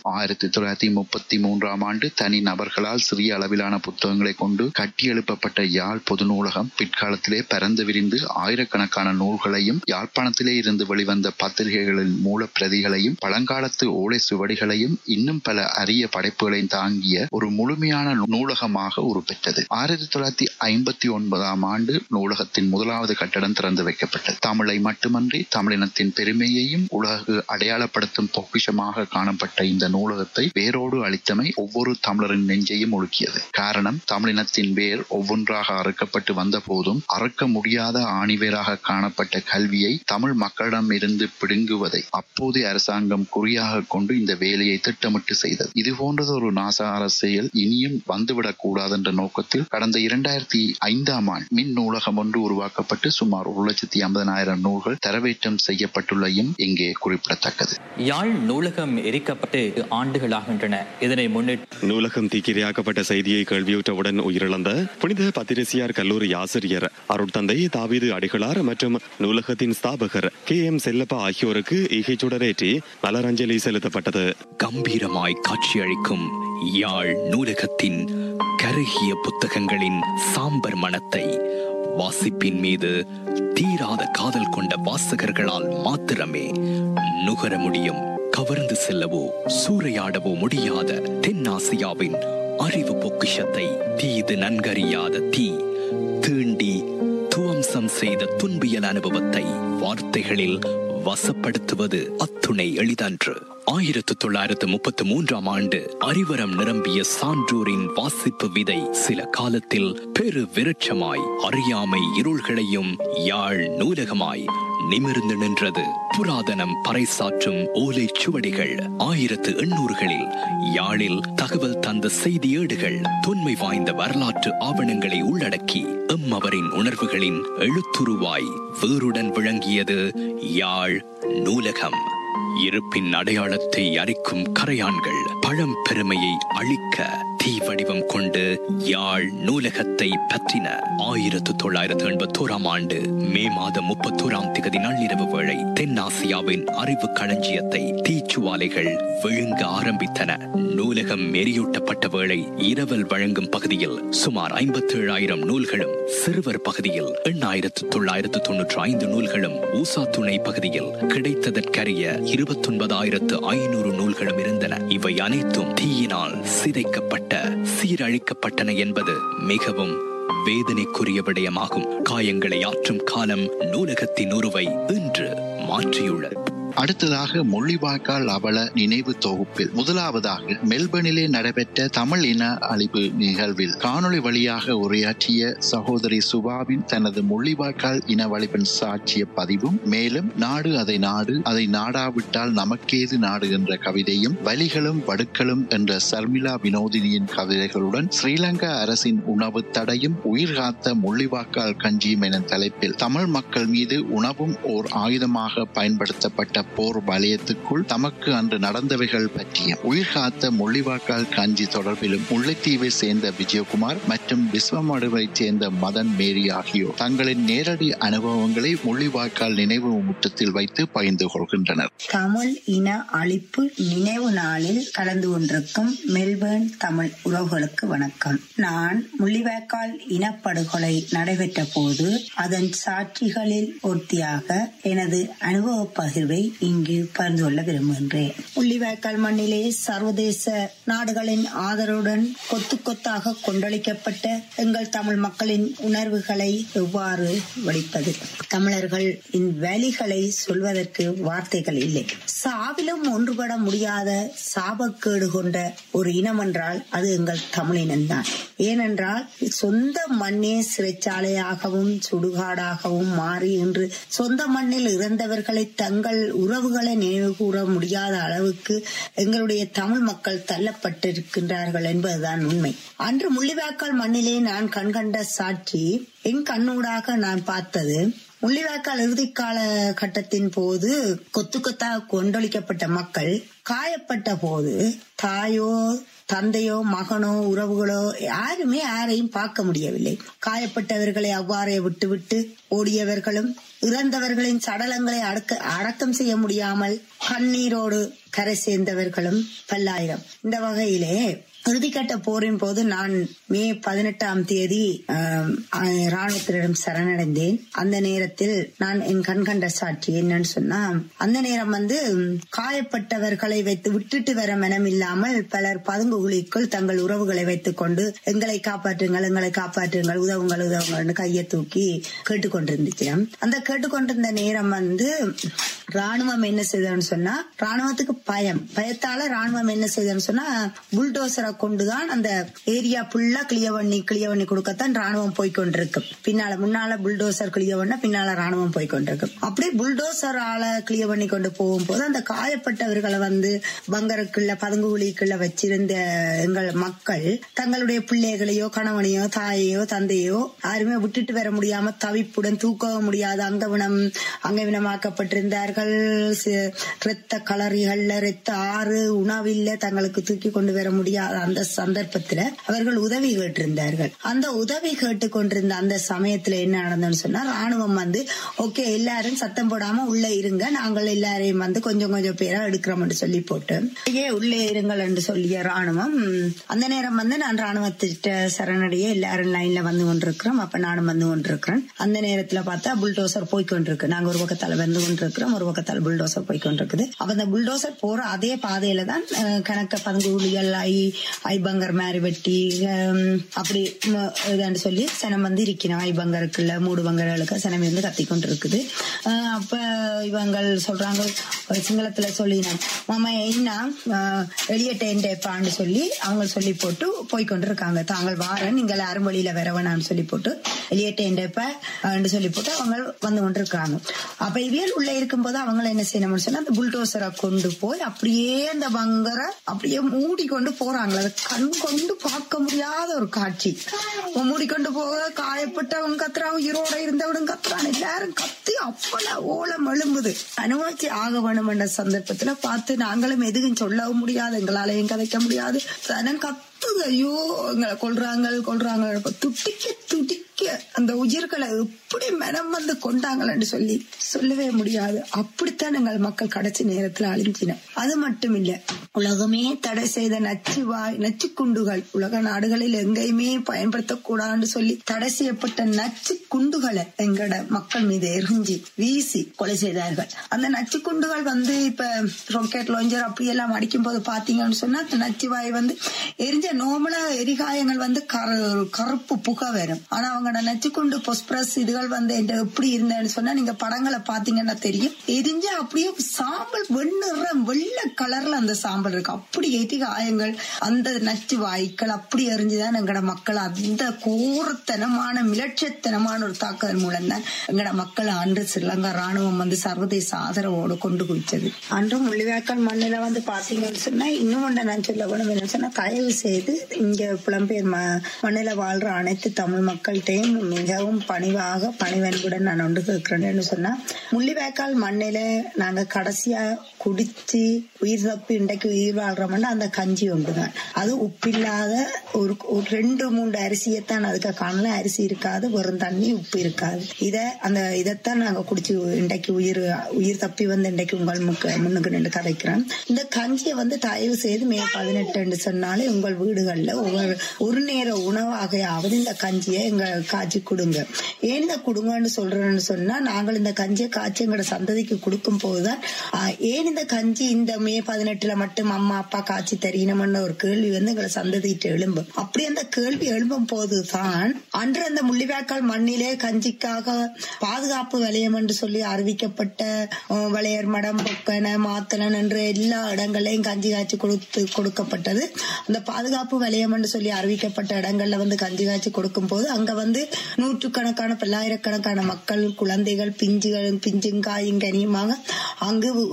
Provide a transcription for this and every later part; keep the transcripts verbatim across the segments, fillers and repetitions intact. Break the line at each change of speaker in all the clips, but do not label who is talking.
ஆயிரத்தி தொள்ளாயிரத்தி முப்பத்தி மூன்றாம் ஆண்டு தனி நபர்களால் சிறிய அளவிலான புத்தகங்களை கொண்டு கட்டியெழுப்பப்பட்ட யாழ் பொது நூலகம் பிற்காலத்திலே பரந்து விரிந்து ஆயிரக்கணக்கான நூல்களையும் யாழ்ப்பாணத்திலே இருந்து வெளிவந்த பத்திரிகைகளின் மூல பிரதிகளையும் பழங்காலத்து ஓலை சுவடிகளையும் இன்னும் பல அரிய படைப்புகளையும் தாங்கிய ஒரு முழுமையான நூலகமாக உருப்பெற்றது. ஆயிரத்தி தொள்ளாயிரத்தி ஐம்பத்தி ஒன்பதாம் ஆண்டு நூலகத்தின் முதலாவது கட்டடம் திறந்து வைக்கப்பட்டது. தமிழை மட்டுமன்றி தமிழினத்தின் பெருமையையும் உலகு அடையாளப்படுத்தும் பொக்கிஷமாக காணப்பட்ட இந்த நூலகத்தை வேரோடு அளித்தமை ஒவ்வொரு தமிழரின் நெஞ்சையும் உலுக்கியது. காரணம், தமிழினத்தின் வேர் ஒவ்வொன்றாக அறுக்கப்பட்டு வந்த போதும் அறுக்க முடியாத ஆணிவேராக காணப்பட்ட கல்வியை தமிழ் மக்களிடம் இருந்து பிடுங்குவதை அப்போதைய அரசாங்கம் குறியாக கொண்டு இந்த வேலையை திட்டமிட்டு செய்தது. இது போன்றது ஒரு நாசகார செயல் இனியும் வந்துவிடக் கூடாது என்ற நோக்கத்தில் கடந்த இரண்டாயிரத்தி ஐந்தாம் ஆண்டு மின் நூலகம் ஒன்று உருவாக்கப்பட்டு சுமார் ஒரு லட்சத்தி ஐம்பதனாயிரம் நூல்கள் தரவேற்றம் செய்யப்பட்டுள்ளதையும் இங்கே குறிப்பிடத்தக்கது.
யாழ் நூலகம் எரிக்கப்பட்டு ஆண்டுகளாகின்றன. இதனை முன்னிட்டு
நூலகம் தீக்கிரையாக்கப்பட்ட செய்தியை கேள்வியுற்றவுடன் உயிரிழந்த புனித பத்திரிசியார் கல்லூரி ஆசிரியர் அருட்தந்தை தாவீது அடிகளார் மற்றும் நூலகத்தின் ஸ்தாபகர் கே எம் செல்லப்பா ஆகியோருக்கு ஈகை சுடரேற்றி மலரஞ்சலி செலுத்தப்பட்டது.
கம்பீரமாய் காட்சியளிக்கும் யாழ் நூலகத்தின் கருகிய புத்தகங்களின் சாம்பர் மனத்தை வாசிப்பின் மீது தீராத காதல் கொண்ட வாசகர்களால் மாத்திரமே நுகர முடியும். கவர்ந்து செல்லவோ சூறையாடவோ முடியாத தென்னாசியாவின் அறிவு பொக்கிஷத்தை தீது நன்கறியாத தீ தீண்டி துவம்சம் செய்த துன்பியல் அனுபவத்தை வார்த்தைகளில் வசப்படுத்துவது அத்துணை எளிதன்று. ஆயிரத்து தொள்ளாயிரத்து முப்பத்தி மூன்றாம் ஆண்டு அறிவரம் நிரம்பிய சான்றோரின் வாசிப்பு விதை சில காலத்தில் பெரு விருட்சமாய் அறியாமை இருள்களையும் யாழ் நூலகமாய் நிமிர்ந்து நின்றது. புராதனம் பறைசாற்றும் ஓலை சுவடிகள், ஆயிரத்து எண்ணூறுகளில் யாழில் தகவல் தந்த செய்தி ஏடுகள், தொன்மை வாய்ந்த வரலாற்று ஆவணங்களை உள்ளடக்கி எம்மவரின் உணர்வுகளின் எழுத்துருவாய் வேருடன் விளங்கியது யாழ் நூலகம். இருப்பின் அடையாளத்தை அரிக்கும் கரையான்கள் பழம் பெருமையை அழிக்க தீ வடிவம் கொண்டு யாழ் நூலகத்தை பற்றின. ஆயிரத்து தொள்ளாயிரத்து எண்பத்தோராம் ஆண்டு மே மாதம் முப்பத்தோராம் திகதி நள்ளிரவு வேளை தென்னாசியாவின் அறிவு களஞ்சியத்தை தீச்சுவாலைகள் விழுங்க ஆரம்பித்தன. நூலகம் எரியூட்டப்பட்ட வேளை இரவல் வழங்கும் பகுதியில் சுமார் ஐம்பத்தி ஏழாயிரம் நூல்களும், சிறுவர் பகுதியில் எண்ணாயிரத்து தொள்ளாயிரத்து தொன்னூற்றி ஐந்து நூல்களும், ஊசா துணை பகுதியில் கிடைத்ததற்கரிய இருபத்தி ஒன்பதாயிரத்து ஐநூறு நூல்களும் இருந்தன. இவை அனைத்தும் தீயினால் சிதைக்கப்பட்ட சீரழிக்கப்பட்டன என்பது மிகவும் வேதனைக்குரிய விடயமாகும். காயங்களை ஆற்றும் காலம் நூலகத்தின் உருவை இன்று மாற்றியுள்ளது.
அடுத்ததாக முள்ளிவாய்க்கால் அவல நினைவு தொகுப்பில் முதலாவதாக மெல்பர்னிலே நடைபெற்ற தமிழ் இன அழிவு நிகழ்வில் காணொளி வழியாக உரையாற்றிய சகோதரி சுபாவின் தனது முள்ளிவாய்க்கால் இனவழிப்பின் சாட்சிய பதிவும், மேலும் நாடு அதை நாடு அதை நாடாவிட்டால் நமக்கேது நாடு என்ற கவிதையும், வலிகளும் வடுக்களும் என்ற சர்மிளா வினோதினியின் கவிதைகளுடன் ஸ்ரீலங்கா அரசின் உணவு தடையும் உயிர் காத்த முள்ளிவாய்க்கால் கஞ்சியும் என தலைப்பில் தமிழ் மக்கள் மீது உணவும் ஓர் ஆயுதமாக பயன்படுத்தப்பட்ட போர் வலயத்துக்குள் தமக்கு அன்று நடந்தவைகள் பற்றிய உயிர் காத்த முள்ளிவாய்க்கால் கஞ்சி தொடர்பிலும் முல்லைத்தீவை சேர்ந்த விஜயகுமார் மற்றும் விஸ்வமடுவை சேர்ந்த மதன் மேரி ஆகியோர் தங்களின் நேரடி அனுபவங்களை முள்ளிவாய்க்கால் நினைவு முற்றத்தில் வைத்து பகிர்ந்து கொள்கின்றனர்.
தமிழ் இன அழிப்பு நினைவு நாளில் கலந்து கொண்டிருக்கும் மெல்பர்ன் தமிழ் உறவுகளுக்கு வணக்கம். நான் முள்ளிவாய்க்கால் இனப்படுகொலை நடைபெற்ற போது அதன் சாட்சிகளில் ஒருத்தியாக எனது அனுபவ பகிர்வை இங்கு பகிர்ந்து கொள்ள விரும்புகின்றேன். முள்ளிவாய்க்கால் மண்ணிலே சர்வதேச நாடுகளின் ஆதரவுடன் கொத்து கொத்தாக கொண்டளிக்கப்பட்ட எங்கள் தமிழ் மக்களின் உணர்வுகளை எவ்வாறு வடிப்பது? தமிழர்கள் இன் வலிகளை சொல்வதற்கு வார்த்தைகள் இல்லை. சாவிலும் ஒன்றுபட முடியாத சாபக்கேடு கொண்ட ஒரு இனம் என்றால் அது எங்கள் தமிழினம்தான். ஏனென்றால் சொந்த மண்ணே சிறைச்சாலையாகவும் சுடுகாடாகவும் மாறி இன்று சொந்த மண்ணில் இறந்தவர்களை தங்கள் உறவுகளை நினைவு கூற முடியாத அளவுக்கு எங்களுடைய தமிழ் மக்கள் தள்ளப்பட்டிருக்கின்றார்கள் என்பதுதான் உண்மை. அன்று முள்ளிவாய்க்கால் மண்ணிலே நான் கண்கண்ட சாட்சி, என் கண்ணூடாக நான் பார்த்தது, முள்ளிவாய்க்கால் இறுதிக்கால கட்டத்தின் போது கொத்து கொத்தாக கொண்டொழிக்கப்பட்ட மக்கள் காயப்பட்ட போது தாயோ தந்தையோ மகனோ உறவுகளோ யாருமே யாரையும் பார்க்க முடியவில்லை. காயப்பட்டவர்களை அவ்வாறே விட்டுவிட்டு ஓடியவர்களும் இறந்தவர்களின் சடலங்களை அடக்க அடக்கம் செய்ய முடியாமல் கண்ணீரோடு கரை சேர்ந்தவர்களும் பல்லாயிரம். இந்த வகையிலே இறுதிக்கட்ட போரின் போது நான் மே பதினெட்டாம் தேதி ராணுவத்தினரிடம் சரணடைந்தேன். அந்த நேரத்தில் நான் என் கண்கண்ட சாட்சி என்னன்னு சொன்னா, அந்த நேரம் வந்து காயப்பட்டவர்களை வைத்து விட்டுட்டு வர மனம் இல்லாமல் பலர் பதுங்குகுழிக்குள் தங்கள் உறவுகளை வைத்துக் கொண்டு எங்களை காப்பாற்றுங்கள், எங்களை காப்பாற்றுங்கள், உதவுங்கள் உதவுங்கள்னு கையை தூக்கி கேட்டுக்கொண்டிருந்துக்கிறோம். அந்த கேட்டுக்கொண்டிருந்த நேரம் வந்து ராணுவம் என்ன செய்தன்னு சொன்னா, ராணுவத்துக்கு பயம் பயத்தால ராணுவம் என்ன செய்தன்னு சொன்னா, புல்டோசரை கொண்டுதான் அந்த ஏரியா ஃபுல்லா கிளியர் பண்ணி கிளியர் பண்ணி கொடுக்கத்தான் ராணுவம் போய்கொண்டிருக்கு. பின்னால முன்னால புல்டோசர் கிளியர் பண்ண பின்னால ராணுவம் போய்கொண்டிருக்கு. அப்படி புல்டோசரால கிளியர் பண்ணி கொண்டு போகும்போது அந்த காயப்பட்டவர்களை வந்து பங்கருக்குள்ள பதுங்குகுழிக்குள்ள வச்சிருந்த எங்கள் மக்கள் தங்களுடைய பிள்ளைகளையோ கணவனையோ தாயையோ தந்தையோ யாருமே விட்டுட்டு வர முடியாம தவிப்புடன் தூக்கவும் முடியாத அங்கவினம் அங்கவினமாக்கப்பட்டிருந்தார்கள். இரத்த கலரிகள்ல இரத்த ஆறு உணவில்ல தங்களுக்கு தூக்கி கொண்டு வர முடியாத அந்த சந்தர்ப்பத்துல அவர்கள் உதவி கேட்டிருந்தார்கள். அந்த உதவி கேட்டு கொண்டிருந்த அந்த சமயத்துல என்ன நடந்ததுன்னு சொன்னா, ராணுவம் வந்து ஓகே எல்லாரும் சத்தம் போடாம உள்ள இருங்க, நாங்கள் எல்லாரையும் வந்து கொஞ்சம் கொஞ்சம் பேரா எடுக்கிறோம் என்று சொல்லி போட்டு ஏ உள்ளே இருங்கள் என்று சொல்லிய ராணுவம் அந்த நேரம் வந்து நான் ராணுவத்திட்ட சரணடைய எல்லாரும் லைன்ல வந்து கொண்டிருக்கிறோம். அப்ப நானும் வந்து கொண்டிருக்கிறேன். அந்த நேரத்துல பார்த்தா புல்டோசர் போய்கொண்டிருக்கு. நாங்க ஒரு பக்கத்தால வந்து கொண்டிருக்கிறோம், ஒரு பக்கத்தால புல்டோசர் போய்கொண்டிருக்குது. அப்ப அந்த புல்டோசர் போற அதே பாதையில தான் கணக்க பதுங்குகுழிகள் ஐ ஐபங்கர் மாதிரி வெட்டி அப்படி சொல்லி சனம் வந்து இருக்கணும். ஐபங்கருக்குள்ள மூடு பங்கர்களுக்கு சனம் வந்து கத்தி கொண்டு இருக்குது. அப்ப இவங்க சொல்றாங்க சிங்களத்துல சொல்லினா மாமா என்ன வெளியேட்டேன்டேப்பான்னு சொல்லி அவங்க சொல்லி போட்டு போய்கொண்டு இருக்காங்க. தாங்கள் வாரன் நீங்கள் யாரும் வழியில வரவனான்னு சொல்லி போட்டு வெளியேட்டேன்டேப்ப சொல்லி போட்டு அவங்க வந்து கொண்டு இருக்காங்க. அப்ப இவியல் உள்ள இருக்கும்போது அவங்க என்ன செய்யணும்னு சொன்னா, அந்த புல்டோசரை கொண்டு போய் அப்படியே அந்த பங்கரை அப்படியே மூடிக்கொண்டு போறாங்களே. அதை கண் கொண்டு பார்க்க முடியாத ஒரு காட்சி. மூடிக்கொண்டு போக காயப்பட்டவங்க கத்துறாங்க, உயிரோட இருந்தவனும் கத்துறான், எல்லாரும் கத்தி அப்பல ஓலம் எழும்புது. அனுபவிச்சு ஆக வேணும் என்ற சந்தர்ப்பத்துல பார்த்து நாங்களும் எதுவும் சொல்லவும் முடியாது, எங்களாலையும் கதைக்க முடியாது. கத்துது, ஐயோ எங்களை கொள்றாங்க கொள்றாங்க துட்டிக்க துட்டிக்க அந்த உயிர்களை எப்படி மனம் வந்து கொண்டாங்கன்னு சொல்லி சொல்லவே முடியாது. அப்படித்தான் எங்கள் மக்கள் கடைசி நேரத்துல அழிஞ்சின. அது மட்டும் இல்ல, உலகமே தடை செய்த நச்சு வாய் நச்சு குண்டுகள் உலக நாடுகளில் எங்கேயுமே பயன்படுத்தக்கூடாதுன்னு சொல்லி தடை செய்யப்பட்ட நச்சு குண்டுகளை எங்களோட மக்கள் மீது எரிஞ்சி வீசி கொலை செய்தார்கள். அந்த நச்சு குண்டுகள் வந்து இப்ப ராக்கெட் லாஞ்சர் அப்படியெல்லாம் அடிக்கும் போது பாத்தீங்கன்னு சொன்னா, நச்சு வாய் வந்து எரிஞ்ச நோமலா எரிகாயங்கள் வந்து கருப்பு புகை வரும். ஆனா அவங்க நச்சுக்குண்டு பொஸ்பரஸ் இதுகள் வந்து எப்படி இருந்தேன்னு சொன்னா, நீங்க படங்களை பாத்தீங்கன்னா தெரியும், எரிஞ்ச அப்படியே சாம்பல் வெண்ணிறம் வெள்ளை கலர்ல அந்த சாம்பல் இருக்கு. அப்படி எரிகாயங்கள் அந்த நச்சு வாய்க்கள் அப்படி எரிஞ்சுதான் எங்கட மக்கள் அந்த கோரத்தனமான மிலட்சத்தனமான ஒரு தாக்குதல் மூலம் தான் எங்கட மக்கள் அன்று ஸ்ரீலங்கா ராணுவம் வந்து சர்வதேச ஆதரவோடு கொண்டு குவிச்சது. அன்றும் முள்ளிவாய்க்கால் மண்ணில வந்து பாத்தீங்கன்னு சொன்னா, இன்னும் ஒன்றை நான் சொல்ல வேணும் என்ன சொன்னா, தயவு செய்து இங்க புலம்பெயர் மண்ணில வாழ்ற அனைத்து தமிழ் மக்கள்கிட்டையும் மிகவும் பணிவாக பணிவன்புடன் நான் ஒன்று கேட்கிறேன்னு சொன்னா, முள்ளிவாய்க்கால் மண்ணில நாங்க கடைசியா குடிச்சு உயிர் தப்பி இன்றைக்கு உயிர் வாழ்றோம்னா அந்த கஞ்சி ஒன்றுதான். அது உப்பில்லாத ஒரு ரெண்டு மூன்று அரிசியைத்தான் அதுக்கு காணல, அரிசி இருக்காது, வெறும் தண்ணி உப்பு இருக்காது. இத அந்த இதைத்தான் நாங்க குடிச்சு இன்றைக்கு உயிர் உயிர் தப்பி வந்து இன்றைக்கு உங்கள் முன்னுக்கு நின்று கதைக்கிறோம். இந்த கஞ்சியை வந்து தயவு செய்து மே பதினெட்டு சொன்னாலே உங்கள் வீடுகள்ல ஒவ்வொரு ஒரு நேர உணவாகையாவது இந்த கஞ்சியை எங்க காய்ச்சி கொடுங்க. ஏன் இந்த கொடுங்கன்னு சொல்றேன்னு சொன்னா, நாங்கள் இந்த கஞ்சியை காய்ச்சி எங்களோட சந்ததிக்கு கொடுக்கும் போதுதான் ஏன் இந்த கஞ்சி இந்த மே பதினெட்டுல மட்டும் அம்மா அப்பா காய்ச்சி தெரியணும்னு ஒரு கேள்வி வந்து எங்களை சந்ததிட்டு எழும்பும். அப்படி அந்த கேள்வி எழும்பும் போதுதான் அன்று அந்த முள்ளிவாய்க்கால் மண்ணிலே கஞ்சிக்காக பாதுகாப்பு வலயம் என்று சொல்லி அறிவிக்கப்பட்ட வளையர் மடம் பொக்கன மாத்தலன் என்ற எல்லா இடங்களையும் கஞ்சி காய்ச்சி கொடுத்து கொடுக்கப்பட்டது. அந்த பாதுகாப்பு வலயம் என்று சொல்லி அறிவிக்கப்பட்ட இடங்கள்ல வந்து கஞ்சி காய்ச்சி கொடுக்கும் போது அங்க வந்து நூற்றுக்கணக்கான பல்லாயிரக்கணக்கான மக்கள் குழந்தைகள் பிஞ்சுகள் பிஞ்சுங்காயும் கனியுமாக அங்கு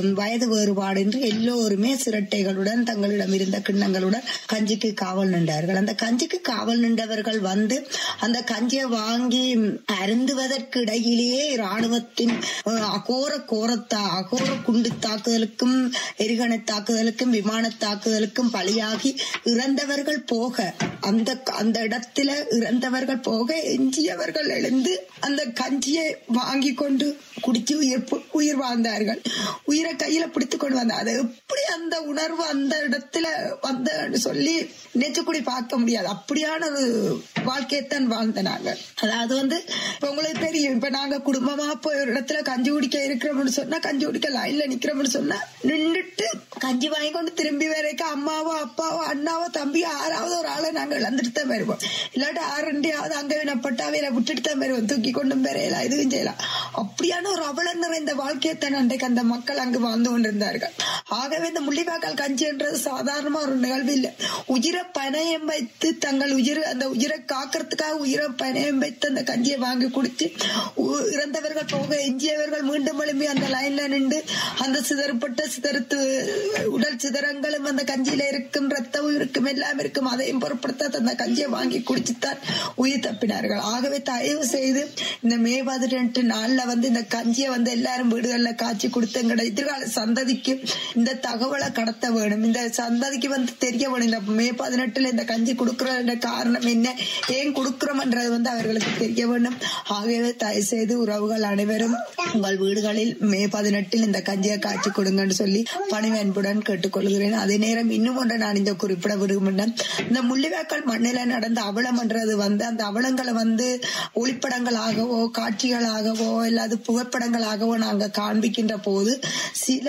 வயது வேறுபாடு என்று எல்லோருமே சிரட்டைகளுடன் தங்களிடம் இருந்த கிண்ணங்களுடன் கஞ்சிக்கு காவல் நின்றார்கள். அந்த கஞ்சிக்கு காவல் நின்றவர்கள் வந்து அந்த கஞ்சியை வாங்கி அருந்துவதற்கு இடையிலேயே இராணுவத்தின் அகோர கோரத்தா அகோர குண்டு தாக்குதலுக்கும் எரிகணை தாக்குதலுக்கும் விமான தாக்குதலுக்கும் பலியாகி இறந்தவர்கள் போக அந்த அந்த இடத்துல இறந்தவர்கள் போக எஞ்சியவர்கள் எழுந்து அந்த கஞ்சியை வாங்கி கொண்டு குடிச்சு உயிர் உயிர் வாழ்ந்தார்கள். உயிரை கையில பிடித்து கொண்டு வந்தார். அது எப்படி அந்த உணர்வு அந்த இடத்துல வந்த சொல்லி நெச்சுக்குடி பார்க்க முடியாது. அப்படியான ஒரு வாழ்க்கையத்தான் வாழ்ந்தனாங்க. அதாவது வந்து இப்ப உங்களுக்கு தெரியும், இப்ப நாங்க குடும்பமா போய் ஒரு இடத்துல கஞ்சி குடிக்க இருக்கிறோம்னு சொன்னா கஞ்சி குடிக்க லைன்ல நிக்கிறோம்னு சொன்னா நின்றுட்டு கஞ்சி வாங்கி கொண்டு திரும்பி வரைக்கும் அம்மாவோ அப்பாவோ அண்ணாவோ தம்பி ஆறாவது ஒரு ஆளை நாங்க இழந்துட்டு தான் வருவோம். இல்லாட்டி ஆறுண்டியாவது அங்க வினப்பட்டு அவையில விட்டுட்டு தான் வருவோம். தூக்கி கொண்டும் வரையலாம், இதுவும் செய்யலாம். அப்படியான ஒரு அவலம் நிறைந்த வாழ்க்கையத்தான் அன்றைக்கு அந்த மக்கள் அங்கு வாழ்ந்து கொண்டிருந்தார்கள். ஆகவே இந்த முள்ளிவாய்க்கால் கஞ்சி என்றது சாதாரணமா ஒரு நிகழ்வு இல்லை. உயிரை பணயம் வைத்து தங்கள் உயிர் அந்த உயிரை காக்கிறதுக்காக உயிரை பணயம் வைத்து அந்த கஞ்சியை வாங்கி குடிச்சு இறந்தவர்கள் போக எஞ்சியவர்கள் மீண்டும் எழுப்பி அந்த லைன்ல நின்று அந்த சிதறப்பட்ட சிதறத்து உடல் சிதறங்களும் அந்த கஞ்சியில இருக்கும், ரத்தம் இருக்கும், எல்லாம் இருக்கும், அதையும் பொருட்படுத்த அந்த கஞ்சியை வாங்கி குடிச்சுத்தான் உயிர் தப்பினார்கள். ஆகவே தயவு செய்து இந்த மே பதினெட்டு நாள்ல வந்து இந்த கஞ்சியை வந்து எல்லாரும் வீடுகள்ல காய்ச்சி கொடுத்து எங்கட எதிர்கால சந்ததிக்கு இந்த தகவலை கடத்த வேணும். இந்த சந்ததிக்கு வந்து தெரிய வேணும் இந்த மே பதினெட்டுல இந்த கஞ்சி கொடுக்கற காரணம் என்ன, ஏன் கொடுக்கிறோம்ன்றது வந்து அவர்களுக்கு தெரிய வேண்டும். ஆகவே தயவு செய்து உறவுகள் அனைவரும் உங்கள் வீடுகளில் மே பதினெட்டில் இந்த கஞ்சியை காய்ச்சி கொடுங்கன்னு சொல்லி பணிவன்புடன் கேட்டுக்கொள்கிறேன். அதே நேரம் இன்னும் ஒன்று நான் இந்த குறிப்பிட விரும்புகிறேன். இந்த முள்ளிவாய்க்கால் மண்ணில நடந்த அவலம் என்றது வந்து அந்த அவலங்களை வந்து ஒளிப்படங்களாகவோ காட்சிகளாகவோ இல்லாத புகைப்படங்களாகவோ நாங்க காண்பிக்கின்ற போது சில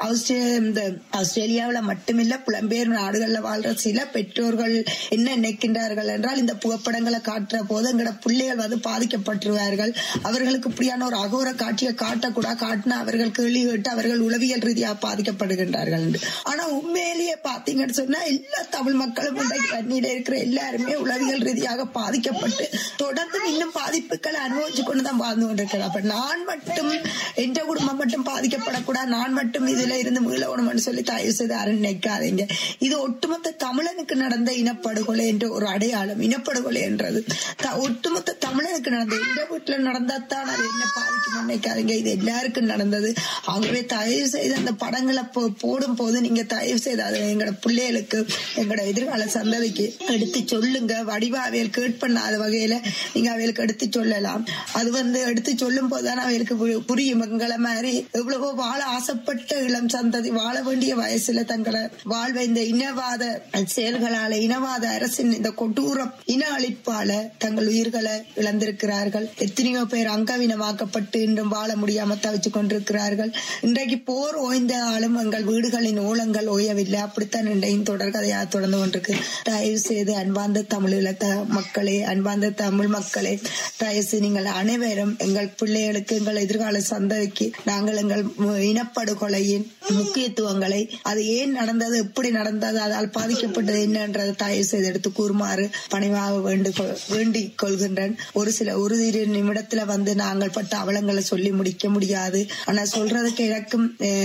இந்த ஆஸ்திரேலியாவில் மட்டுமில்ல புலம்பெயர் நாடுகள்ல வாழ்ற சில பெற்றோர்கள் என்ன நினைக்கின்றார்கள் என்றால் இந்த புகைப்படங்களை காட்டுற போது எங்களோட பிள்ளைகள் வந்து பாதிக்கப்பட்டுருவார்கள், அவர்களுக்கு இப்படியான ஒரு அகோர காட்சியை காட்டக்கூடாது, காட்டினா அவர்கள் கேள்வி கேட்டு அவர்கள் உளவியல் ரீதியாக பாதிக்கப்படுகின்றார்கள். ஆனா உண்மையிலேயே பாத்தீங்கன்னு சொன்னா எல்லா தமிழ் மக்களும் தண்ணியில இருக்கிற எல்லாருமே உளவியல் ரீதியாக பாதிக்கப்பட்டு தொடர்ந்து இன்னும் பாதிப்புகளை அனுபவிச்சு கொண்டுதான் வாழ்ந்து கொண்டிருக்கிறார். அப்ப நான் மட்டும் என்ற குடும்பம் மட்டும் பாதிக்கப்படக்கூடாது, நான் மட்டும் இதுல இருந்து மீளவணும்னு சொல்லி தயவு செய்து யாரும் நினைக்காதீங்க. இது ஒட்டுமொத்த தமிழனுக்கு நடந்த இனப்படுகொலை என்ற ஒரு அடையாளம். இனப்படுகொலை என்றது ஒட்டுமொத்த தமிழனுக்கு நடந்த எந்த வீட்டுல நடந்தாத்தான் அது என்ன பாதிக்கும் நினைக்காதீங்க, இது எல்லாருக்கும் நடந்தது. ஆகவே தயவு செய்து அந்த படங்களை போடும் போது நீங்க தயவு செய்து அதை எங்களோட பிள்ளைகளுக்கு எங்களோட எதிர்கால சந்ததிக்கு எடுத்து சொல்லுங்க. வடிவா அவையில் கேட் பண்ணாத வகையில நீங்க அவைகளுக்கு எடுத்து சொல்லலாம். அது வந்து எடுத்து சொல்லும் போதுதான் அவைகளுக்கு புரியும். எங்களை மாதிரி எவ்வளவோ வாழ ஆசைப்பட்ட இளம் சந்ததி வாழ வேண்டிய வயசுல தங்களை வாழ்வை இந்த இனவாத செயல்களால இனவாத அரசின் இந்த கொடூரம் இன அழிப்பால தங்கள் உயிர்களை இழந்திருக்கிறார்கள். எத்தனையோ பேர் அங்கவீனமாக்கப்பட்டு இன்றும் வாழ முடியாம தவிச்சு கொண்டிருக்கிறார்கள். இன்றைக்கு போர் ஓய்ந்தாலும் எங்கள் வீடுகளின் ஓலங்கள் ஓயவில்லை. அப்படித்தான் இன்றையும் தொடர்கதையாக தொடர்ந்து கொண்டிருக்கு. தயவு செய்து அன்பார்ந்த தமிழீழ மக்களே, அன்பார்ந்த தமிழ் மக்களே, தயவு செய்து நீங்கள் அனைவரும் எங்கள் பிள்ளைகளுக்கு எங்கள் எதிர்கால சந்ததிக்கு நாங்கள் எங்கள் இனப்படுகொலையின் முக்கியத்துவங்களை, அது ஏன் நடந்தது, எப்படி நடந்தது, அதால் பாதிக்கப்பட்டது என்னன்றது தயவு செய்து எடுத்து கூறுமாறு பணிவாக வேண்டிக் கொள்கின்றேன். ஒரு சில ஒரு இரு நிமிடத்துல வந்து நாங்கள் பட்ட அவலங்களை சொல்லி முடிக்க முடியாது. ஆனா சொல்றதுக்கு எனக்கும்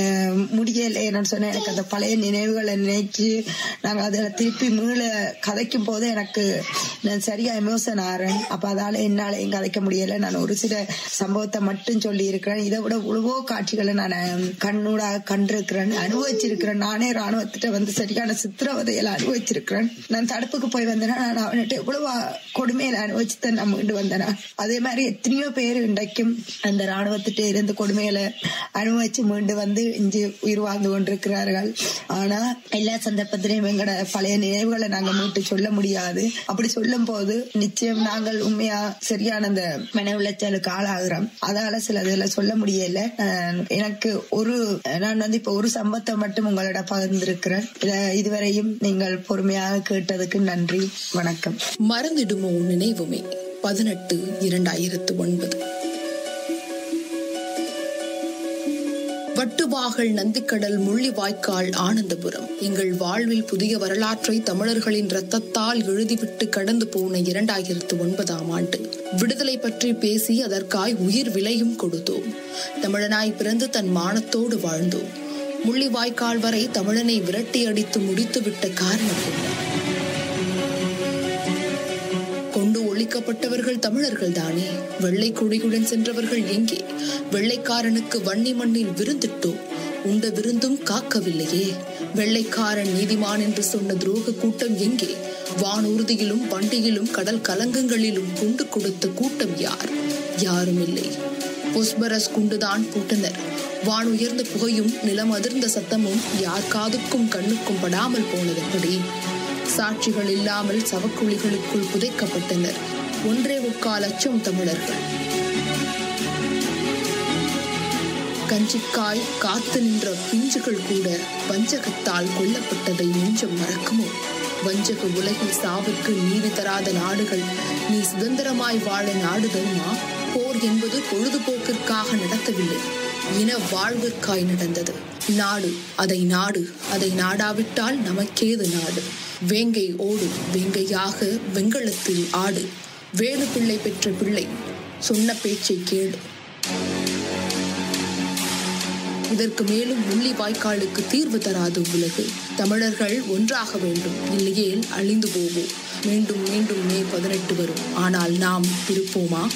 முடியல. என்னன்னு சொன்னா எனக்கு அந்த பழைய நினைவுகளை நினைச்சு நாங்க அதுல திருப்பி மீள கதைக்கும் போது எனக்கு நான் சரியா எமோஷன் ஆறேன். அப்ப அதால என்னால எங்க கதைக்க முடியல. நான் ஒரு சில சம்பவத்தை மட்டும் சொல்லி இருக்கிறேன். இதை விட உழவோ காட்சிகளை நான் கண்ணூடாக கண்டிருக்கிறேன், அனுபவிச்சிருக்கிறேன். நானே ராணுவத்திட்ட வந்து சரியான சித்திரவதையில அனுபவிச்சிருக்கிறேன். நான் தடுப்புக்கு போய் வந்தேன்னா நான் அவன்கிட்ட எவ்வளவு கொடுமையில அனுபவிச்சுதான் நான் மீண்டு வந்தேனா. அதே மாதிரி எத்தனையோ பேர் இன்றைக்கும் அந்த ராணுவத்திட்ட இருந்து கொடுமையில அனுபவிச்சு மீண்டு வந்து இஞ்சி உயிர் வாழ்ந்து கொண்டிருக்கிறார்கள். ஆனா எல்லா சந்தர்ப்பத்திலையும் எங்களோட பழைய நினைவுகளை நாங்க மீட்டு சொல்ல முடியாது. அப்படி சொல்லும் போது நிச்சயம் நாங்கள் உண்மையா சரியான அந்த மன உளைச்சலுக்கு ஆளாகிறோம். அதால சில இதுல சொல்ல முடியல. எனக்கு ஒரு நான் வந்து இப்ப ஒரு சம்பவத்தை மட்டும் உங்களோட பகிர்ந்திருக்கிறேன். இதுவரையும் நீங்கள் பொறுமையாக கேட்டதுக்கு நன்றி, வணக்கம்.
மறந்திடுமோ நினைவுமே பதினெட்டு இரண்டாயிரத்து ஒன்பது. வட்டுவாகல், நந்திக்கடல், முள்ளிவாய்க்கால், ஆனந்தபுரம். எங்கள் வாழ்வில் புதிய வரலாற்றை தமிழர்களின் இரத்தத்தால் எழுதிவிட்டு கடந்து போன இரண்டாயிரத்து ஒன்பதாம் ஆண்டு விடுதலை பற்றி பேசி அதற்காய் உயிர் விலையும் கொடுத்தோம். தமிழனாய் பிறந்து தன் மானத்தோடு வாழ்ந்தோம். முள்ளிவாய்க்கால் வரை தமிழனை விரட்டி அடித்து முடித்துவிட்ட காரணம் என்ன? கொண்டு ஒழிக்கப்பட்டவர்கள் தமிழர்கள் தானே. வெள்ளை கொடியுடன் சென்றவர்கள் எங்கே? வெள்ளைக்காரனுக்கு வன்னி மண்ணில் விருந்திட்டோம், உண்ட விருந்தும் காக்கவில்லையே. வெள்ளைக்காரன் நீதிமான் என்று சொன்ன துரோக கூட்டம் எங்கே? வானூர்தியிலும் வண்டியிலும் கடல் கலங்கங்களிலும் குண்டு கொடுத்த கூட்டம் யார்? யாரும் இல்லை. பொஸ்பரஸ் குண்டுதான் போட்டனர். வான் உயர்ந்த புகையும் நிலம் அதிர்ந்த சத்தமும் யார் காதுக்கும் கண்ணுக்கும் படாமல் போனதெப்படி? சாட்சிகள் இல்லாமல் சவக்குழிகளுக்குள் புதைக்கப்பட்டனர் ஒன்றே முக்கால் லட்சம் தமிழர்கள். கஞ்சிக்காய் காத்து நின்ற பிஞ்சுகள் கூட வஞ்சகத்தால் கொல்லப்பட்டதை நெஞ்சம் மறக்குமோ? வஞ்சக உலகில் சாவுக்கு நீதி தராத நாடுகள் நீ சுதந்திரமாய் வாழ நாடு தருமா? போர் என்பது பொழுதுபோக்கிற்காக நடத்தவில்லை, இன வாழ்விற்காய் நடந்தது. நாடு அதை நாடு, அதை நாடாவிட்டால் நமக்கேது நாடு? வேங்கை ஓடு, வேங்கையாக வெண்கலத்தில் ஆடு. வேலு பிள்ளை பெற்ற பிள்ளை சொன்ன பேச்சை கேளு. இதற்கு மேலும் முள்ளிவாய்க்காலுக்கு தீர்வு தராது உலகு. தமிழர்கள் ஒன்றாக வேண்டும், இல்லையேல் அழிந்து போவோம். மீண்டும் மீண்டும் மே பதினெட்டு வரும், ஆனால் நாம் இருப்போமா?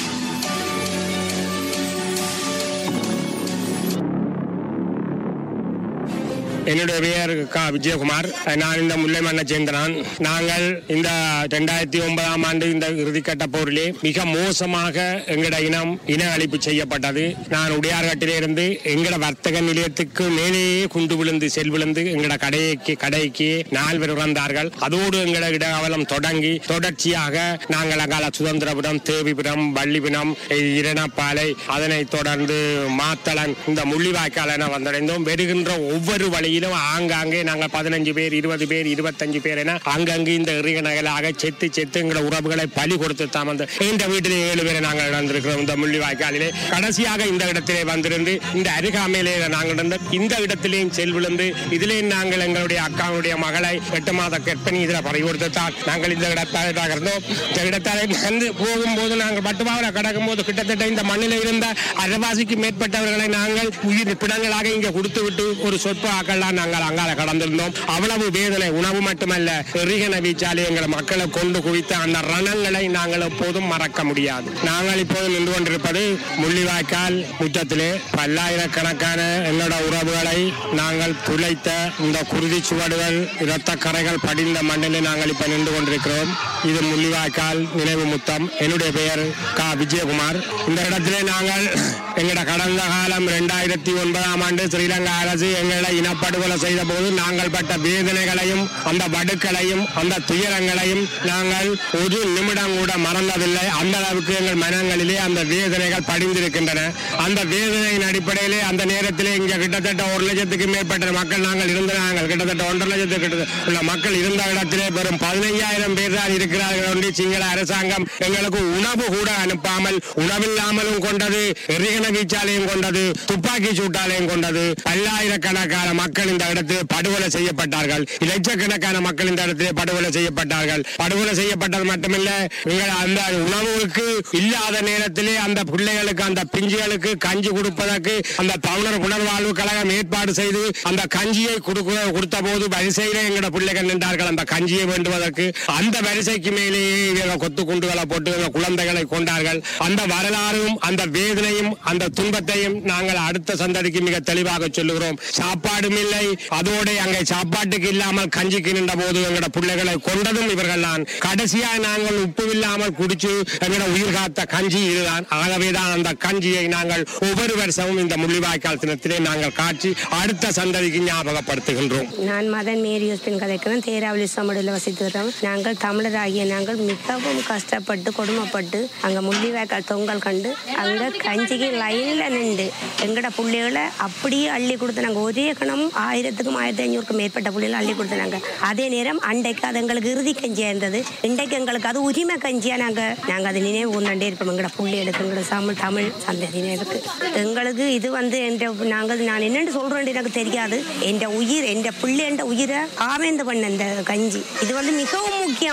என்னுடைய பெயர் கா விஜயகுமார். நான் இந்த முல்லை மண்ணை சேர்ந்தனான். நாங்கள் இந்த இரண்டாயிரத்தி ஒன்பதாம் ஆண்டு இந்த இறுதிக்கட்ட போரிலே மிக மோசமாக எங்கட இனம் இன அழிப்பு செய்யப்பட்டது. நான் உடையார்கட்டிலே இருந்து எங்கட வர்த்தக நிலையத்துக்கு மேலேயே குண்டு விழுந்து செல் விழுந்து எங்கட கடைக்கு கடைக்கு நால்வர் இறந்தார்கள். அதோடு எங்கட இடகவலம் தொடங்கி தொடர்ச்சியாக நாங்கள் அங்கால சுதந்திரபுரம், தேவிபுரம், வள்ளிபுரம், இரணப்பாலை, அதனைத் தொடர்ந்து மாத்தளன், இந்த முள்ளிவாய்க்கால் என வந்தடைந்தோம். வருகின்ற ஒவ்வொரு வழியிலும் ஆங்காங்கே நாங்கள் பதினஞ்சு பேர், இருபது பேர், இருபத்தஞ்சு பேர் என அங்கங்கு இந்த இறுக நகலாக செத்து செத்து எங்களோட உறவுகளை பலி கொடுத்து தான் வந்து இந்த வீட்டிலே ஏழு பேரை நாங்கள் இழந்திருக்கிறோம். இந்த முள்ளிவாய்க்காலிலே கடைசியாக இந்த இடத்திலே வந்திருந்து இந்த அருகாமையிலே நாங்கள் இருந்த இந்த இடத்திலேயும் செல் விழுந்து இதிலே நாங்கள் எங்களுடைய அக்காவுடைய மகளை எட்டு மாத கற்பனை இதில் பறி கொடுத்துத்தான் நாங்கள் இந்த இடத்தாக இருந்தோம். இந்த இடத்தாலே வந்து போகும்போது நாங்கள் பட்டுமாவில் கடக்கும் போது கிட்டத்தட்ட இந்த மண்ணில் இருந்த அரைவாசிக்கு மேற்பட்டவர்களை நாங்கள் உயிர் பிடங்களாக இங்கே கொடுத்து விட்டு ஒரு சொற்ப ஆக்கள்லாம் நாங்கள் அங்கால கடந்திருந்தோம். அவ்வளவு வேதனை. உணவு மட்டுமல்ல, எரிகன வீச்சாலே எங்களை மக்களை கொண்டு குவித்த அந்த ரணங்களை நாங்கள் எப்போதும் மறக்க முடியாது. நாங்கள் இப்போது நின்று கொண்டிருப்பது முள்ளிவாய்க்கால் முற்றத்திலே. பல்லாயிரக்கணக்கான எங்களோட உறவுகளை நாங்கள் துளைத்த இந்த குருதி சுவடுகள், இரத்த கரைகள் படிந்த மண்ணிலே நாங்கள் இப்ப நின்று கொண்டிருக்கிறோம். இது முள்ளிவாய்க்கால் நினைவு முத்தம். என்னுடைய பெயர் கா விஜயகுமார். இந்த இடத்திலே நாங்கள் எங்களோட கடந்த காலம் இரண்டாயிரத்தி ஒன்பதாம் ஆண்டு ஸ்ரீலங்கா அரசு எங்களை இனப்படுகொலை செய்த போது நாங்கள் பட்ட வேதனைகளையும் அந்த வடுக்களையும் அந்த துயரங்களையும் நாங்கள் ஒரு நிமிடம் கூட மறந்ததில்லை. அந்த அளவுக்கு எங்கள் மனங்களிலே அந்த வேதனைகள் படிந்திருக்கின்றன. அந்த வேதனையின் அடிப்படையிலே அந்த நேரத்திலே இங்கே கிட்டத்தட்ட ஒரு லட்சத்துக்கு மேற்பட்ட மக்கள் நாங்கள் இருந்த நாங்கள் கிட்டத்தட்ட ஒன்றரை லட்சத்துக்கு உள்ள மக்கள் இருந்த இடத்திலே வெறும் பதினைஞ்சாயிரம் பேர் தான் இருக்கிறார்கள் என்று சிங்கள அரசாங்கம் எங்களுக்கு உணவு கூட அனுப்பாமல், உணவில்லாமலும் கொண்டது, எரிகன வீச்சாலையும் கொண்டது, துப்பாக்கி சூட்டாலையும் கொண்டது. பல்லாயிரக்கணக்கான மக்கள் இந்த இடத்திலே படுகொலை செய்யப்பட்டார்கள். லட்சக்கணக்கான மக்கள் இந்த இடத்திலே படுகொலை செய்யப்பட்டார்கள். படுகொலை செய்யப்பட்டது மட்டுமில்லை, அந்த உணவுக்கு இல்லாத நேரத்திலே அந்த பிள்ளைகளுக்கு, அந்த பிஞ்சுகளுக்கு கஞ்சி கொடுப்பதற்கு அந்த தமிழர் புனர்வாழ்வு கழகம் ஏற்பாடு செய்து அந்த கஞ்சியை கொடுத்த போது வரிசையிலே எங்களோட பிள்ளைகள் நின்றார்கள் அந்த கஞ்சியை வேண்டுவதற்கு. அந்த வரிசைக்கு மேலேயே கொத்து குண்டுகளை போட்டு குழந்தைகளை கொண்டார்கள். அந்த வரலாறும் அந்த வேதனையும் அந்த துன்பத்தையும் நாங்கள் அடுத்த சந்ததிக்கு மிக தெளிவாக சொல்லுகிறோம். சாப்பாடும் இல்லை, அதோட அங்கே சாப்பாட்டுக்கு இல்லாமல் கஞ்சிக்கு நின்ற போது எங்களோட பிள்ளைகளை கொண்டதும் இவர்கள் தான். கடைசியா நாங்கள் உப்பு இல்லாமல் குடிச்சு எங்களோட உயிர் காத்த கஞ்சி இதுதான். ஆகவேதான் அந்த கஞ்சியை நாங்கள் ஒவ்வொரு வருஷமும் இந்த முள்ளிவாய்க்கால் தினத்திலே நாங்கள் காட்சி அடுத்த சந்ததிக்கு ஞாபகப்படுத்துகின்றோம்.
நான் மதன் மேரியோஸ்பின் கதைக்கிறேன். தேராவளி சமடியில் வசித்துகிறோம். நாங்கள் தமிழராகிய நாங்கள் மிகவும் கஷ்டப்பட்டு கொடுமைப்பட்டு அங்கே முள்ளிவாய்க்கால் தொங்கல் கண்டு அங்கே கஞ்சிக்கு லைன்ல நின்று எங்கட பிள்ளைகளை அப்படியே அள்ளி கொடுத்து நாங்கள் ஒரே கணம் ஆயிரத்துக்கும் ஆயிரத்தி ஐநூறுக்கும் மேற்பட்ட பிள்ளைகளை அள்ளி கொடுத்தாங்க. அதே நேரம் அண்டைக்கு அது எங்களுக்கு இறுதி கஞ்சியாக இருந்தது. இன்றைக்கு எங்களுக்கு அது உரிமை கஞ்சியாக நாங்கள் நாங்கள் அதை நினைவு கொண்டே இருப்போம். எங்களோட பிள்ளைகளுக்கு, எங்களோட தமிழ் தமிழ் சந்ததியினருக்கு எங்களுக்கு இது வந்து என்ற நாங்கள் நான் என்னென்னு சொல்கிறேன் எனக்கு தெரியாது. என் உயிர், என் பிள்ளை, என் உயிரை ஆவேந்து பண்ண இந்த கஞ்சி இது வந்து மிகவும் முக்கியமானது.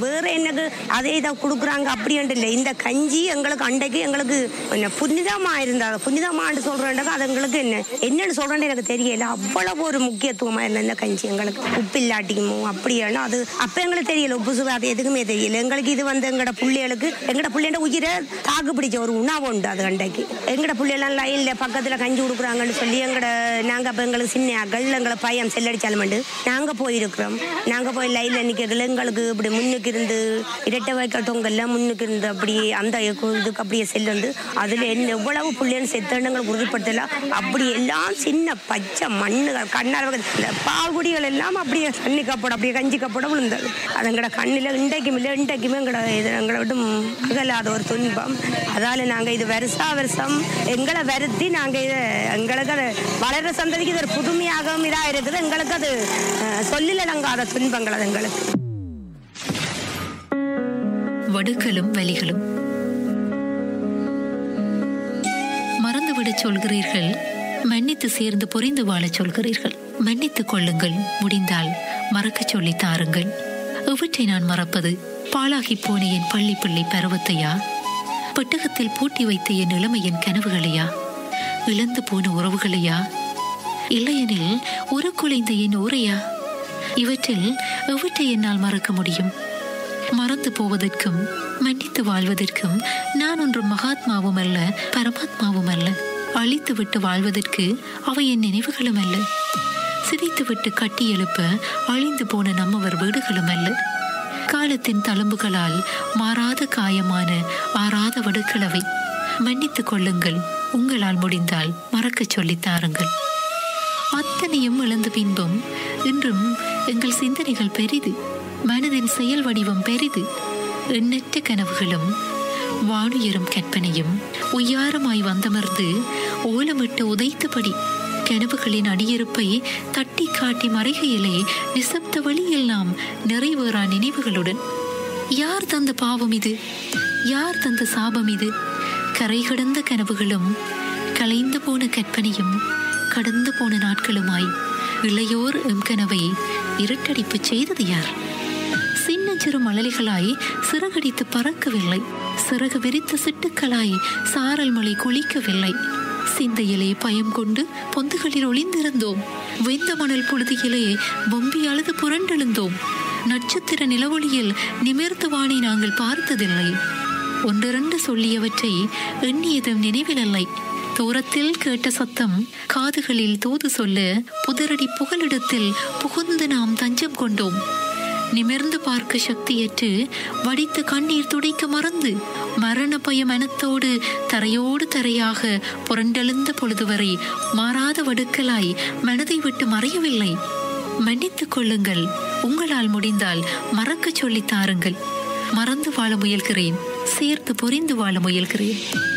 வேற எனக்கு அதே இதை கொடுக்குறாங்க அப்படின்ட்டு இல்லை. இந்த கஞ்சி எங்களுக்கு அண்டைக்கு எங்களுக்கு புனிதமா இருந்தாங்க. புனிதமான்னு சொல்றேன்டாக்க அது எங்களுக்கு என்ன என்னன்னு சொல்றேன்னு எனக்கு தெரியல. அவ்வளவு ஒரு முக்கியத்துவமா இருந்த இந்த கஞ்சி எங்களுக்கு உப்பு இல்லாட்டிக்குமோ அப்படின்னா அது அப்ப எங்களுக்கு தெரியல. உப்பு சுவை அது எதுக்குமே தெரியல எங்களுக்கு. இது வந்து எங்களோட பிள்ளைகளுக்கு எங்களோட பிள்ளையோட உயிரை தாக்கு பிடிச்ச ஒரு உணவு உண்டு. அது அண்டைக்கு எங்களோட பிள்ளைலாம் லைன்ல பக்கத்துல கஞ்சி கொடுக்குறாங்கன்னு சொல்லி எங்களோட நாங்க அப்ப எங்களுக்கு சின்ன அகள் எங்களை பையன் செல்லடிச்சாலும் நாங்க போயிருக்கிறோம். நாங்க போய் லைன்ல நிக்கல எங்களுக்கு இப்படி முன்னுக்கு இருந்து இரட்டை வாய்க்கால் தொங்கல்ல முன்னுக்கு இருந்து அப்படி அந்த இதுக்கு அப்படியே செல்லு அதுல என்ன எவ்வளவு பிள்ளைன்னு செத்தங்கள் உறுதிப்படுத்தலாம். அப்படி எல்லாம் சின்ன பச்சை மண்ணுகள் கண்ணால் பால்குடிகள் எல்லாம் அப்படியே தண்ணி கப்பட அப்படியே கஞ்சி கப்பட விழுந்தது. அது எங்களோட கண்ணில இண்டைக்கும் இல்லை இண்டைக்குமே எங்களோட இது எங்களை விட்டு அகலாத ஒரு துன்பம். அதால நாங்க இது வருஷா வருஷம் எங்களை வருத்தி நாங்க இதை எங்களுக்கு அது வளர்ற சந்ததிக்கு இது ஒரு புதுமையாகவும் இதா இருக்குது. எங்களுக்கு அது சொல்லிலடங்காத துன்பங்கள் அது எங்களுக்கு.
வடுக்களும் வலிகளும் மறந்துவிட சொல்கிறீர்கள், மன்னித்து சேர்ந்து புரிந்து வாழ சொல்கிறீர்கள். மன்னித்துக் கொள்ளுங்கள், முடிந்தால் மறக்க சொல்லி தாருங்கள். எவற்றை நான் மறப்பது? பாழாகி போன என் பள்ளி பிள்ளை பருவத்தையா? பெட்டகத்தில் பூட்டி வைத்த என் இளமையின் கனவுகளையா? இழந்து போன உறவுகளையா? இல்லையெனில் ஒரு குலைந்த என் ஊரையா? இவற்றில் எவற்றை என்னால் மறக்க முடியும்? மறந்து போவதற்கும் மன்னித்து வாழ்வதற்கும் நான் ஒன்று மகாத்மாவும் அல்ல, பரமாத்மாவும் அல்ல. அழித்து விட்டு வாழ்வதற்கு அவை என் நினைவுகளும் அல்ல. சிதைத்து விட்டு கட்டி எழுப்ப அழிந்து போன நம்மவர் வீடுகளும் அல்ல. காலத்தின் தழும்புகளால் மாறாத காயமான ஆறாத வடுக்களவை. மன்னித்துக் கொள்ளுங்கள், உங்களால் முடிந்தால் மறக்க சொல்லித் தாருங்கள். அத்தனையும் இழந்த பின்பும் இன்றும் எங்கள் சிந்தனைகள் பெரிது, மனதின் செயல் வடிவம் பெரிது. எண்ணற்ற கனவுகளும் வானுயரும் கற்பனையும் உய்யாரமாய் வந்தமர்ந்து ஓலமிட்டு உதைத்தபடி கனவுகளின் அடியிருப்பை தட்டி காட்டி மறைகையிலே நிசப்த வழியில் நாம் நிறைவேறா நினைவுகளுடன். யார் தந்த பாவம் இது? யார் தந்த சாபம் இது? கரை கடந்த கனவுகளும் கலைந்து போன கற்பனையும் கடந்து போன நாட்களுமாய் இளையோர் எம் கனவை இருட்டடிப்பு செய்தது யார்? சின்ன சிறு மழலைகளாய் சிறகடித்து பறக்கவில்லை, சிறகு விரித்த சிட்டுக்களாய் சாரல் மலை குளிக்கவில்லை. சிந்தையிலே பயம் கொண்டு பொந்துகளில் ஒளிந்திருந்தோம். வெந்த மணல் பொழுதியிலே பொம்பி அழுது புரண்டெழுந்தோம். நட்சத்திர நிலவொளியில் நிமிர்ந்த வானை நாங்கள் பார்த்ததில்லை. ஒன்றிரண்டு சொல்லியவற்றை எண்ணியதும் நினைவில்லை. தூரத்தில் கேட்ட சத்தம் காதுகளில் தூது சொல்ல புதரடி புகலிடத்தில் புகுந்து நாம் தஞ்சம் கொண்டோம். நிமிர்ந்து பார்க்க சக்தியற்று வடித்த கண்ணீர் துடைக்க மறந்து மரண பய மனத்தோடு தரையோடு தரையாக புரண்டெழுந்த பொழுது வரை மாறாத வடுக்கலாய் மனதை விட்டு மறையவில்லை. மன்னித்துக் கொள்ளுங்கள், உங்களால் முடிந்தால் மறக்க சொல்லித் தாருங்கள். மறந்து வாழ முயல்கிறேன், சேர்த்து புரிந்து வாழ முயல்கிறேன்.